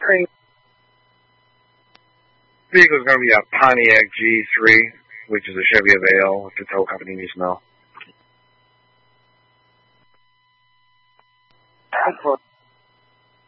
Vehicle's going to be a Pontiac G3, which is a Chevy Avail, if the tow company needs to know.